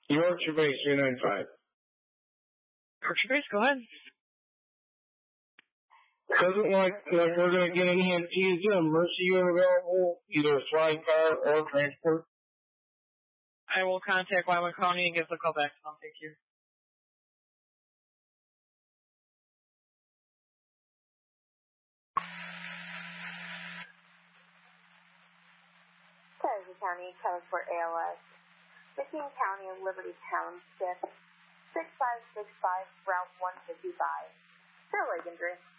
Yorkshire Base 395. Yorkshire Base, go ahead. Doesn't like we're going to get an EMT. Is there a Mercy available, either a flying car or transport? I will contact Wyoming County and give the call back to them. Thank you. Cuyahoga County, Transport ALS. McKean County, Liberty Township, 6565, Route 155. Fair leg injury.